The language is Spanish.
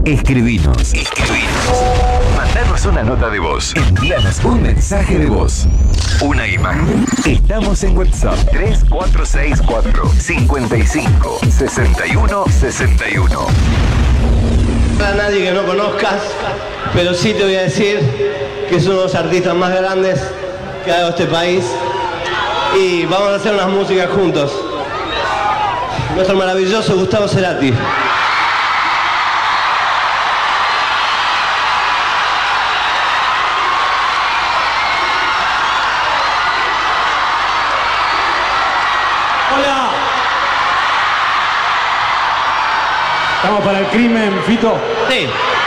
Escribinos. Mandanos una nota de voz. Envíanos un mensaje de voz. Una imagen. Estamos en WhatsApp 3464 55 61 61. A nadie que no conozcas, pero sí te voy a decir que es uno de los artistas más grandes que ha dado este país y vamos a hacer unas músicas juntos. Nuestro maravilloso Gustavo Cerati. Hola. ¿Estamos para el crimen, Fito? Sí.